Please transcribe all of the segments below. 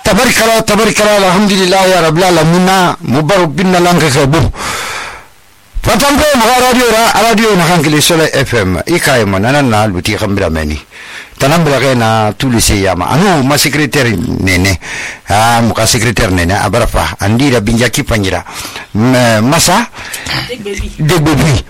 tabarikala alhamdulillah ya rabbil alamin mubarak binna lanka khabu fatambe ma radio na hankili Soleil FM ikaye manana na luti khambira meni tanambra na tulisi yama anu ma secrétaire nene muka secrétaire nene abarafa andira binjaki panjira masa degbebi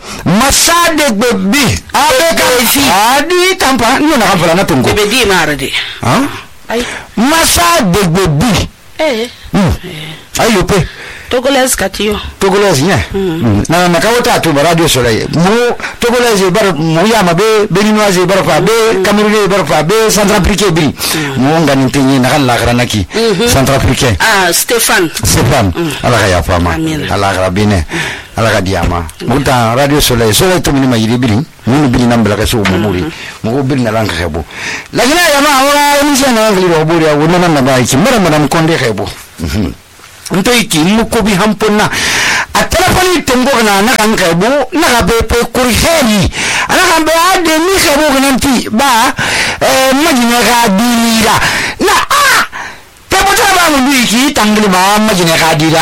abeka adi tampa no na kafala na tungo bedi marade ay masa degbebi ayo pe Togolese katio. Togolese nya. Na kawata tu radio Soleil. Mo Togolese bar mo yama be Beninoise bar fa be Camerounais bar fa be Centrafricain bi. Mo ngani tinyi na kala granaki. Centrafricain. Stéphane. Ala ya fama. Ala rabine. Ala diama. Muta radio Soleil to minima yiri biri. Mo biri nambla ka so muri. Mo biri na ranka khebo. Lakini ya ma wala ni sana ngli ro buri ya wona na ba ki mara konde khebo. Nto iki mukobi hampona atalafani tengo na kan kaibu na be kurheli ana kan be ade mi kaibu nanti ba majina ga dira na te bota ba mu iki tangli ba majina ga dira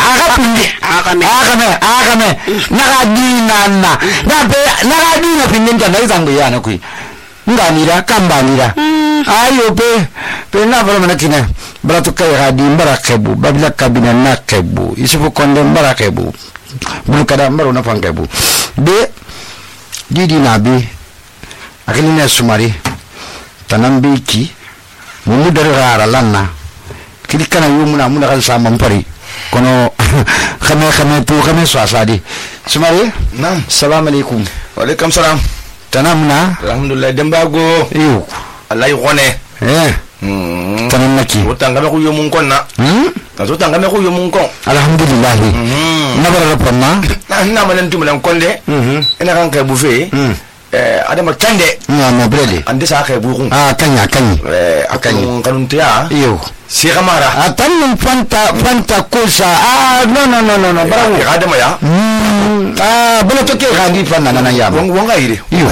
akame na ga dina na be na ga dina pinninga na zangu yana kui nganira kambanira ayo pe na bala manakina Barato kay hadi mbarakebu babila kabina nakebu isufu konde mbarakebu bulukada mbaro na fankebu be didi nabi akilina sumari tanambiki mumudare rara lanna kilikana yumuna muna kan sama mpari kono khame swasadi sumari nam salam alaikum wa alaikum salam tanamna alhamdulillah dembago iyo allah yone tanannaki utangame ku yomun konna utangame ku yomun kon alhamdulillah nabara raponna na manan tumulan konde ina kan kai buffet adama tande na brele ande sa kai buku kanya akan kanun tiya iyo si kamara atanum fanta kusa no bravo adama ya bolo toke gandi fanna na ya wonga ire iyo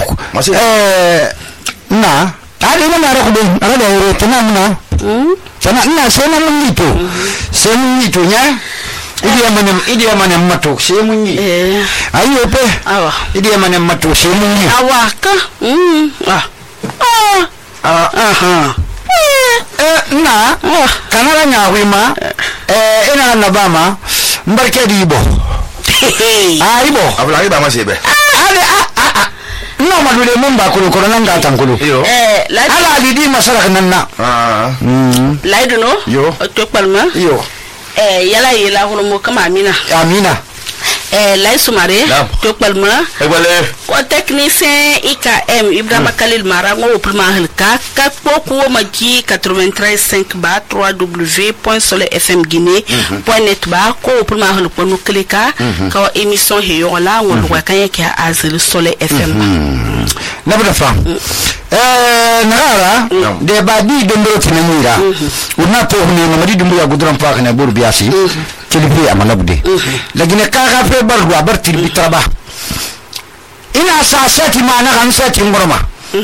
na ada mana rakbe ada ore tanamna sana sena munito nya idi amane mato semunyi ayo pe awa idi amane mato semunyi awaka na kanara nya wima ina na bama mbarke di ibo ibo abula iba masebe no madule mumba kulu nanga tankulu ala lidi masala nanna laidu no yo to palma yo yala hono mo kama amina lay sumare to palma ko technicien IKM Ibrahima Khalil Mara ngo prima halka ka poko maki 93.5 ba 3w.soleilfmguinée.net ba ko prima halko no klika ka émission he yola ngo ko kan yake azil Soleil FM nabda fam nagara de badi dombro tinamira una to ne namadi dumbu ya gudran fa kana bur biasi kilifi amalabde lagina ka fe barwa bartir bitraba ina sasati mana kan sati ngoroma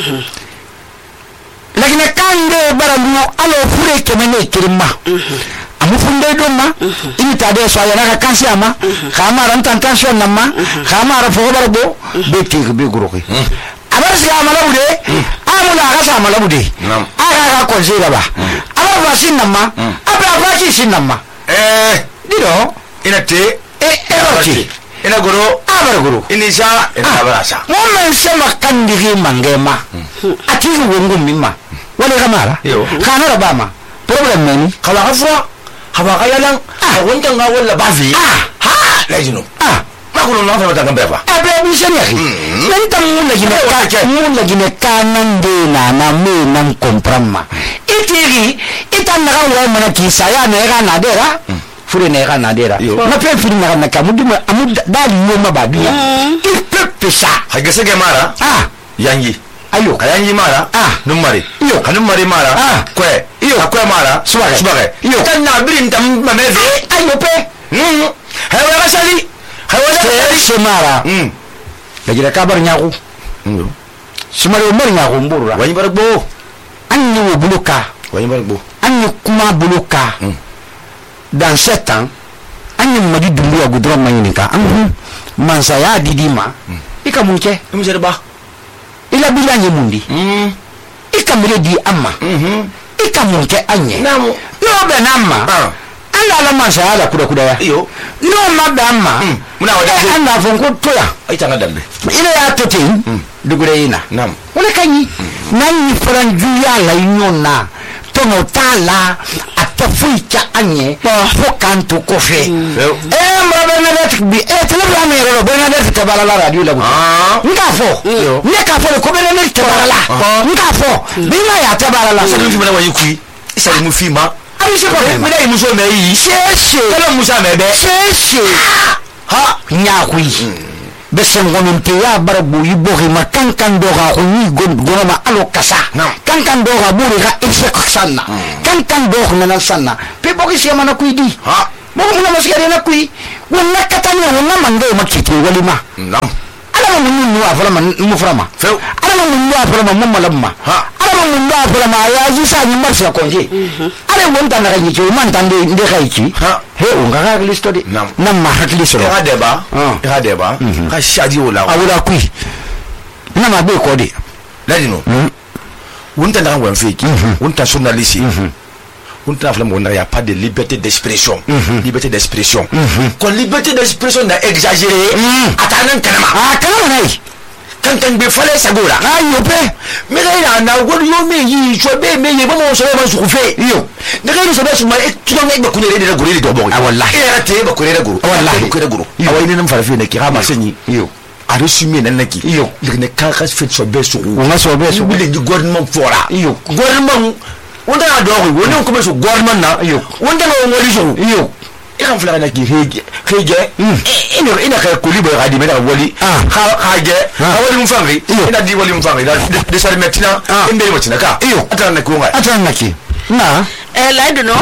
lagina kande baramu alo fure kemene kirma amu funde doma ini tade so yana ka kansi ama khama ran tan tension namma khama ra fo barbo beti be guroki abar siga amalabude amula ga sa amalabude aga ko zira ba aba vasin namma aba vasin sin namma dido ina te eroti ina goro abar goro inisa ina abrasa mo men sema kandigi mangema ati wongo mimma wala kamara kana rabama problem nani kala afra haba kayalang wonta nga wala bavi lajino makulu na fa tanga beba abe bisani akhi nanta mun lagine kanande na me nan komprama itiri itanda ga wa mana kisaya ne ga na dera fure ne ga na dera na pe fure na kamudu amud dali yo mabadia ipepesa hagese ge mara yangi ayo kayangi mara numari iyo kanumari mara kwe iyo kwe mara subage iyo tanna birinta mameze ayo pe hewa basali semara lagi kabar nyaku semara umur nyaku mbura wanyi barbo anni wo buluka wanyi barbo anni kuma buluka dans 7 ans an yi madi dumbu a gudron mayinika mansaya didima ika munke mzerba ila bila nye mundi ika mire di amma ika munke anye namu no be namma ala la mansaya la kuda ya iyo no mabbe amma muna wada anda fonko toya ai tanga dambe ila ya totin dugure ina nam wala kanyi nani faran juya la yona tono tala atafuika anye fo kanto kofe mrabe na let bi telebra me ro be na let tabala la radio la ngafo ne ka fo ko be na let tabala ngafo bi na ya tabala la so du mena wa yikui isa mu fi ma ari se ko me dai mu so me yi sheshe tele musa me be sheshe ha nyakui besen gonon te ya barabu yibogi ma kankan doga ko ni gonoma alo kasa kankan doga buri ga isek sanna kankan doga na sanna pe bogi se mana kuidi ha mo mo na maskari na kui wonna katani wonna mande makiti walima nam ala mun nu afala man mu frama few ala mun nu afala man malamma ha ala mun nu afala ma ya ji sa ni marsa konje ala wonta na ganyi ke man tande inde kaichi ha he unga ga listo de nam ma hakli soro ha deba ka shadi wala awula kui na ma be ko de ladino wonta na ngwan feki wonta journaliste wonta afala mo na ya pas de liberté d'expression liberté d'expression kon liberté d'expression na exagéré atanan kanama nai kankan be fale sagura ayo pe me ga na godu yo me yi so be me ye mo so be su fe yo de ga so be su ma tu no be kunere de gori de dobo wallahi era te ba kunere guru wallahi kunere guru awai ne nan farfe ne ki ha ma sanyi yo a resume nan naki yo ne ka ka fe so be su nga so be su le gouvernement fora yo gouvernement wonda na dogo woni ko be su gouvernement na yo wonda no ngori so yo ikan fula na ki hege ina ka kuli ba gadi mena wali hage wali mfangi ina di wali mfangi de sar metina inde motina ka atana na kunga atana ki na la do no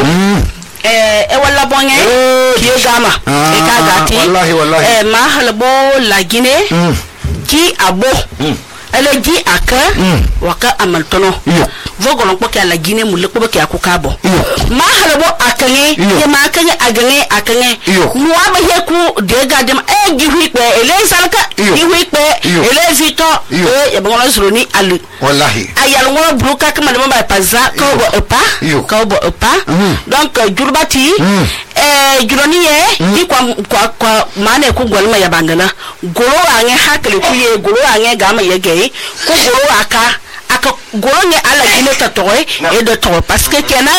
wala bonge ki gama ka gati wallahi ma halbo la gine ki abo ele gi aka waka amaltono vogolon ko ka la gine mulle ko be ka bo ma halbo akanye ye ma akanye nuwa ba he ku de gadem gi hui pe ele salka gi hui pe ele vito e bongo zroni alu wallahi ayal ngoro bruka kama de ba paza ko bo epa donc jurbati juroni ye ni kwa mane ku golma ya bangala goro ange hakle ku ye goro ange gama ye ge ko goro aka goro ne ala gine ta toy et de to parce que kena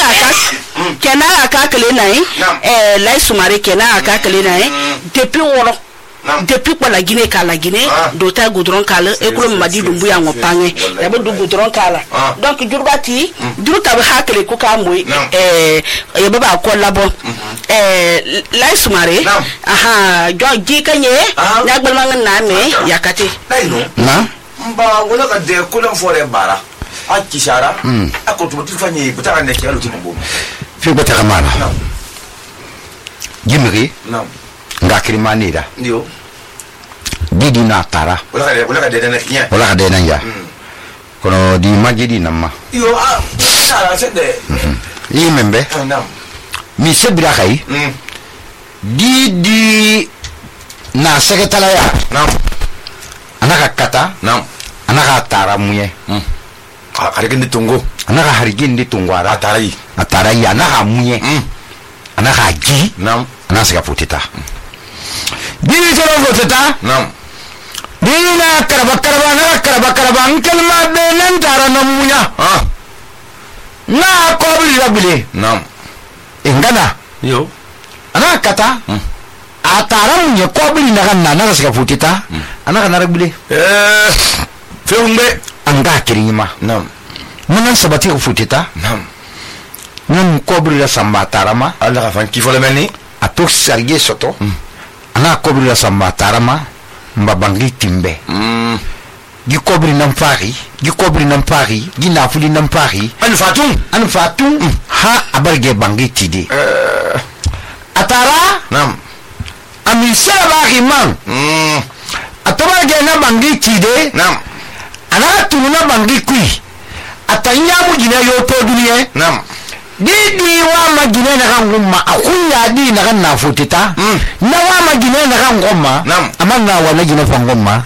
aka kele nai la sumare kena aka kele nai depuis woro depuis kwa la Guinée do ta goudron kala e ko madi dumbu ya ngopange ya bo du goudron kala donc jurbati ka ba hakle ko ka moy e baba ko labo la sumare aha jo gi kanye na gbal man na me yakati na mba wala ka de ko lan fore bara a kishara akoto tifanye butaka ne kelo timbo fi butaka mala jimri nga krimanira ndio didi na tara wala ka de na kinya wala ka de na ya kono di majidi namma yo sara sede yi membe mi sebira kai didi na sekretala ya anaka kata anaka tara muye harigindi tungo anaka harigindi tungo atarai anaka muye anaka gi anaka sega poteta dini tero poteta dini na karaba nkelma be nan tara na munya na kobli rabile ingana yo anaka kata atara munye kobli na sega poteta anaka narabile feumbe anga kirinima munan sabati ko futita nan kobri la samba tarama ala ka fanki fole meni atok sarge soto ana kobri la samba tarama mbabangi timbe gi kobri nan fari gi nafuli nan fari an fatum ha abarge bangi tidi atara ami sabari man atobarge na bangi tide ana tununa bangi kui atanya mu jina yo to duniye didi wa magine na kan gumma akunya di na kan na futita na wa magine na kan gumma amanna wa na gine fan gumma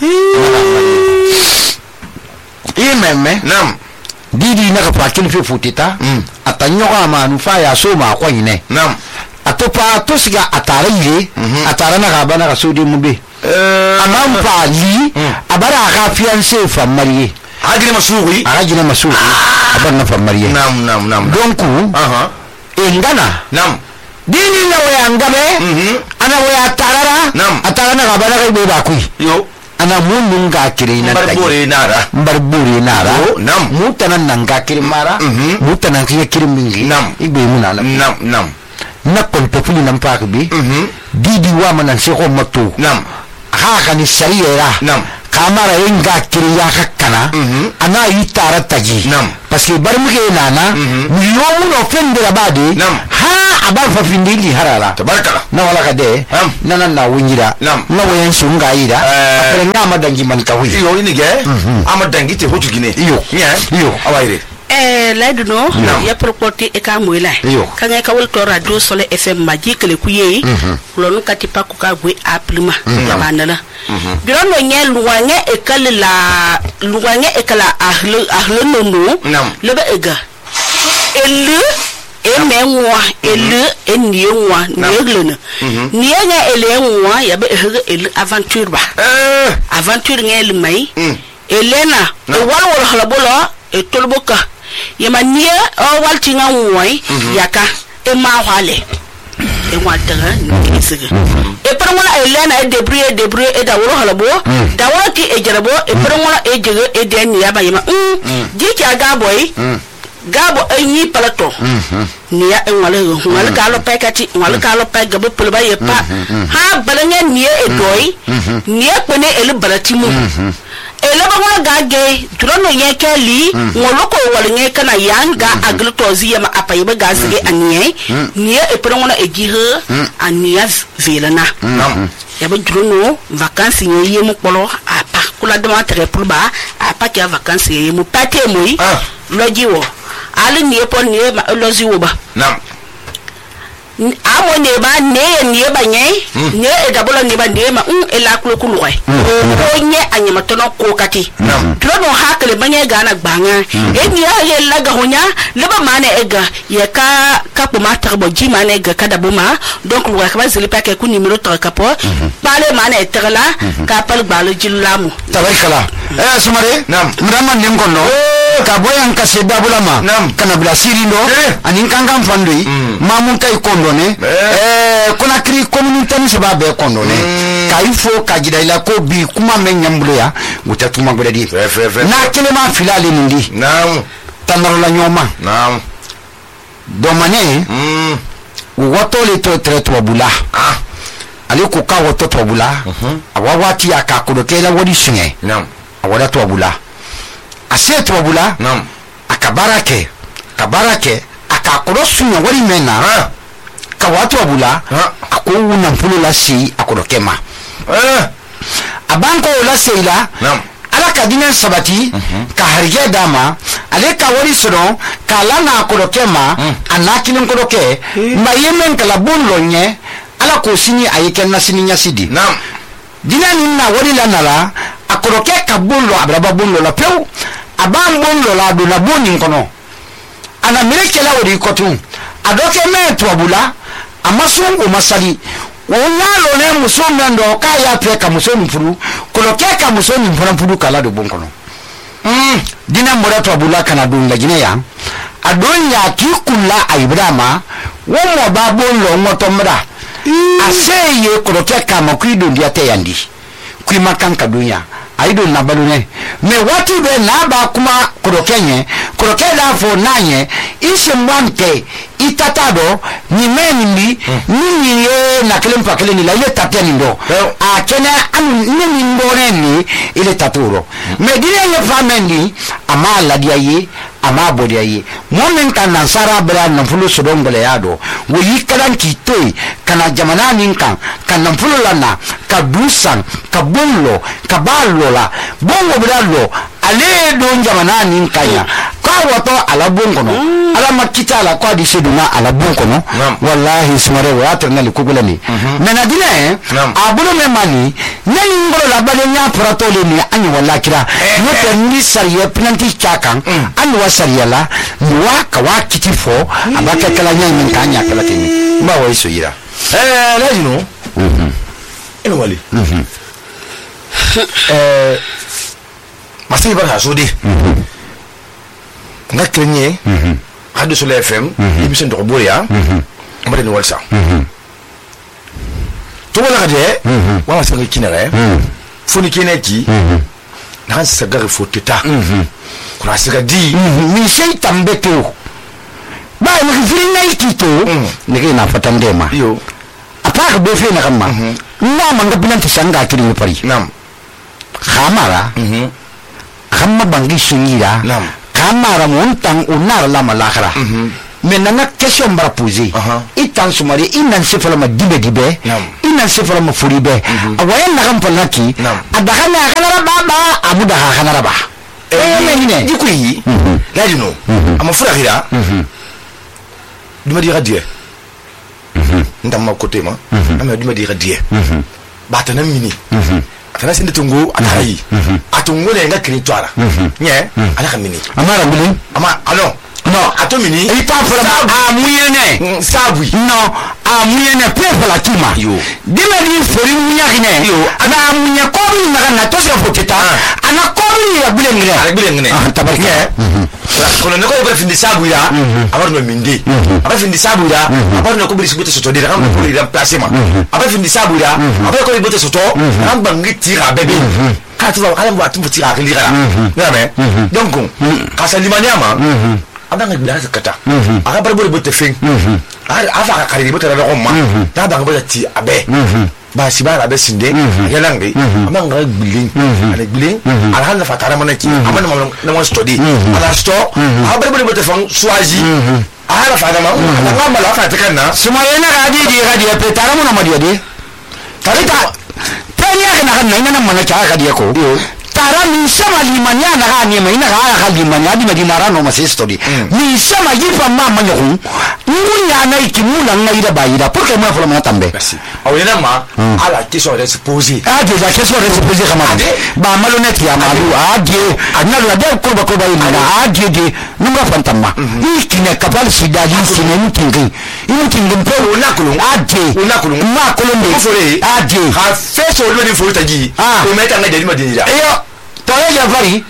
imemme nam didi na ka pakin fi futita atanyo ka manu fa ya so ma kwa ine nam atopa to siga atara yire atara na ka bana ka so di mube amampa li abara ka fiancé fa marié agine masuri abana fa marié nam donc engana nam dini na waya ngabe ana waya atara na ka bana ka be ba kui yo ana munun ga kire na barbure nara nam mutanan nan ga kire mara mutanan kiya kire mingi igbe munala nam na kolpefuli nan pa bi didi wa manan se ko mato nam ha kan shari'a nam kamara inga kire ya kakkana ana yi tara taji parce que bar muke nana yo mun ofende abade ha abar fa findili harala tabarkala na wala kade nan na wunjira na wayan sunga yida après nga madangi man kawi yo ni ge amadangi te hotu gine yo awaire laiduno ya proporti e ka moila kanga ka wol to radio sole fm maji kele kuye lonu katipa ku ka gwe aplima ya manala birono nye luwange e kala ahlu nono lebe ega elu emenwa elu enienwa neglena nienya elenwa ya be elu aventure ba aventure ngel mai elena wal halabolo e tolboka yamanie o waltinga woi yaka e ma wale e watara nisige e permola elena e debrouiller e da woro halabo da wati e jarabo e permola e jege e den yaba yama dikya gabo enyi palato niya ngale kalo pekati ngale kalo pe gabo pulba yepa ha balanya niye e doy niye pene ele balatimu ele ba ngala gage durono yeke li ngoloko walnye kana yanga aglutozi yama apayiba gazige aniye niye e perongona e gihe aniya velana yaba durono vacances yeye mu polo apa kula dama tere pulba apa kia vacances yeye mu pate moi lojiwo ali niye pon niye ma lojiwo ba nam amo ne ba ne ba nye ne e dabola ne ba ne ma e la kulukulu ko nye anyama tono ko kati trono hakle banye gana gbanga e ni ya la ga honya le ba mane ega ye ka po mata bo ji mane ega kada boma donc lo ka ba zeli pa ke ku numéro to ka po pale mane terla ka pal balo jillamu tabarkala sumare mrama nengono ka boyan ka se dabulama kana bla sirindo anin kangam fandui mamun kay kondone kuna kri communauté ni seba be kondone kay fo ka jidaila ko bi kuma men nyambulo ya gutatuma godadi na kelema filali ndi tanaro la nyoma domane woto le to treto bula ali ko ka woto to bula awawati akakudokela wodi singe awada to bula ase to bula akabarake akakurosunya wali mena ka watu abula akuna mpulo la si akodokema abanko la seila ala kadina sabati ka harige dama ale ka wali sono kala na akodokema anakinin kodoke mayemen kala bonlonye ala ko sini ayeken na sini nyasidi dina ninna wali la nala akoroke ka bonlo abraba bonlo la pew aban bonlo la do na boni kono ana mirekela wodi kotu adoke me to abula amasungu masali wonyalo ne musomna ndo ka ya peka musoni furu koloke ka musoni furu kala do bonkono dina mora to abula kana dunga gine ya adonya kikula aibrama womo babonlo ngotomra aseye koloke ka makuido ndiate yandi kuimakanka dunya aido na balune me watu be na ba kuma korokenye korokela fo nanye ise mwante itatado ni meni ni ye na kelempa keleni la ile tateni ndo akene ni ndone ni ile taturo me dire ye famendi amala diaye amabo diaye momen kana sara bra na fulu sodongole yado wo yikadan kitoi kana jamana ninkan kana fulu lana kadusan kabullo kabalo la bongo bidalo ale don jamana ninkanya kwa wato ala bon kono ala makita ala kwa di seduna ala bon kono wallahi sumare wa terna li kugula ni nana dina abulo me mani nani ngolo la bale nya prato le ni anyi walla kira no terni sariya planti chakan an wa sariya la wa ka wa kitifo abaka kala nya min kanya kala tini ba wa iso yira la jino eno wali masih bar hasudi nga krenye hadu sur FM émission de Boria mbare ni walsa to wala de wala sanga kinare foni kineki na sagar foteta kuna saga di mi sey tambeto ba ni firinga ikito ni na fatandema yo apaka be fe na kama na manga binanti sanga kiri ni pari nam khamara khamma bangi sungira nam kamara montang unar la malakara menana question bara poser itan sumari inan sefala ma dibe inan sefala ma furibe awayan na kan palaki adakana kanara baba abuda kanara ba mehine dikuyi la dino ama furahira duma dira die ndamma côté ma ama duma dira die batana mini atana sinde tungu atayi atungu le nga kritwara nye ala kamini amara mbili ama alo no atomini ipa fara amuyene sabui no amuyene pepe la kima yo dima di fori munyakine yo ana amunya kobi na tosi foteta ana kobi ya bilengene tabarike kono ne ko be findi sabui ya abar no mindi abar findi sabui ya abar no ko bi sibuta soto dira kam ko ira placement abar findi sabui ya abar ko bi bote soto ram bangi tira bebe ka tu va ala mwa tu tira akilira ngame donc ka salimanyama abanga bila kata aga barbo bote fin ava ka kari bote ra ko ma ta banga bote ti abe ba sibara abe sinde yalangi amanga gbilin ale gbilin ala handa fatara manaki amana na mo study ala sto aga barbo bote fan swazi ala fata ma ala mala fata kana sumayena gadi petara mo na madiade tarita tanya kana na mana cha gadi ko tara mi sama limanya na ga ni mai na ga limanya di madina rano masistori mi sama yifa mama nyu ngunya na ikimula ngaida bayida porque moi folo matambe merci awena ma ala question de se poser la question de se poser kama ba malhonnête ya malu analo la del kurba ina de numra fantama ikine kapal sidali sine mutingi mpo unakulung unakulung ko fore ha feso lo ni fore taji o meta ngade di madina toye fari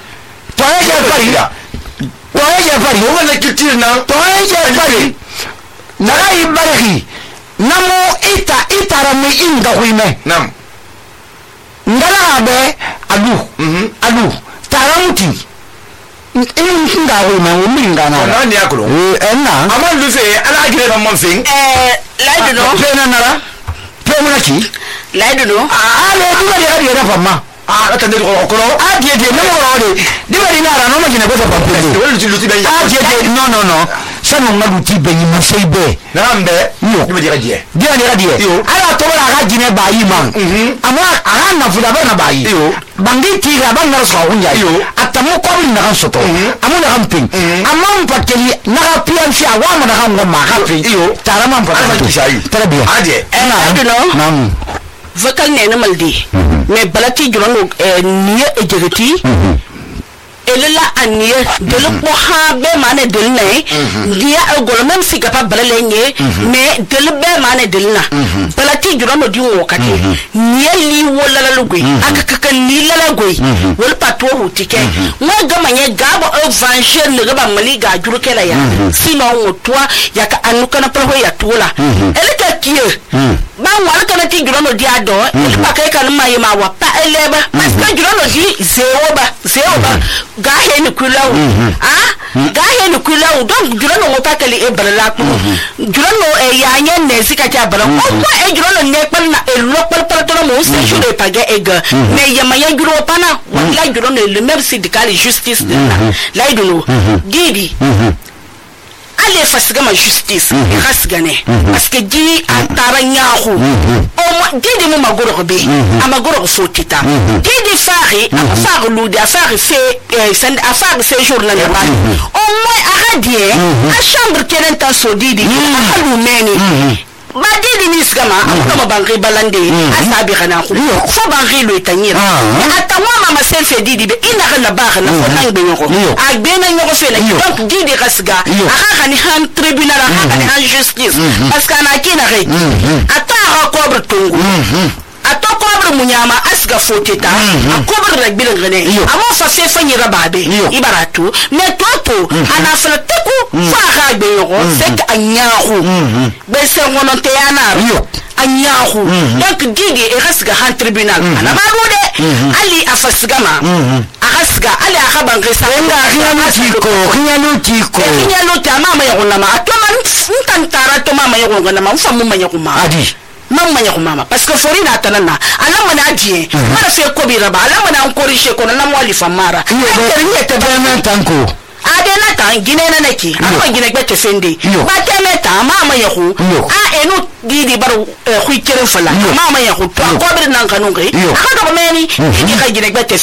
wala culture na toye fari naga ibariki namo itara mi inga huime nam ngala be alu taramuti inga huime uminga na na ni akulo enna amandu fe ala gire na monfing laido no pena nara pena ki laido no ale duga ya fama atande ko adie no ore diba dinara no magina ko pa pele wala luti be adie no sanu ngaluti be ni masaibe nambe diba dira die ala to la ga jine bayi man ama aga na fula ba na bayi bangi tira ba na so hunya atamu ko ni na soto amu na camping ama mpakeli na piansi awama na ngoma hapi tarama mpakeli tarabia adie nam vocal nena maldi mais balati jurango niya ejegeti elela aniye de le ko ha be mane de ne dia agol même si gapa balale nye mais de le be mane de na balati jurango di wokati niya li wala la lugui akaka ni la lugui wol patwo hutike mo gama nye gabo evangel ne gaba maliga jurukela ya sinon toi ya ka anuka na pro ya tola eleka kiye ba wala kana ti jurango di ado ele pa kai kan mai ma wa pa eleba parce que jurango di zero ba ga he ni kulaw ga he ni kulaw donc jurango mo pa kali e balala ko jurango e ya nyen ne sika ta bala ko e jurango ne pan na e lo pal to mo se jure pa ga e ga mais ya ma ya juro pana wala jurango le même syndical justice de la iduno didi allez fasiga ma justice rasgane parce que di ataranyahu o ma di mo magoro be amagoro fotita di fari afar ludi afar fait send afar séjour la ba au moins aradie a chambre kenen ta sodidi alu meni badidi nisgama akuma bangri balande asabi kana ko fo bangri lo tanyira atanwa mama selfe didi be ina la ba na fo nang be yoko agbena yoko fela donc didi rasga aka ni han tribunal aka ni han justice parce que na kina re ata ko bertungu ato kobre munyama asga foteta akobre ragbil ngene amo fa fe fanyira babe ibaratu mais toto ana fala teku fa ga be yoko c'est anyahu be se ngononte yana anyahu donc didi e rasga han tribunal ana barude ali afasgama arasga ali akabangesa ngiyano tiko mama yonama atoma ntantara to mama yonama mfa mama yonama adi mama parce que forina atanana alama na adie mara fe ko bi raba alama na encourager ko na mwali famara te vraiment tanko adena ta ginena neki ama gine gbete fende ba temeta mama yahu enu didi baru khikere fala mama yahu to ko bi nan kanunge aka do meni idi ka gine gbete